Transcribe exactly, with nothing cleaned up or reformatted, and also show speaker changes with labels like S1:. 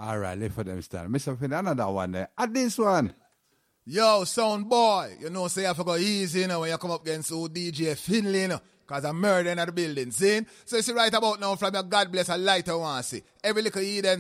S1: All right, left for them stand. Mister Finn, another one there. At this one.
S2: Yo, sound boy, you know, say you have to go easy, you know, when you come up against old D J Finley, you know, because I'm murdering at the building, see? So you see right about now from your God bless a lighter one, see? Every little Eden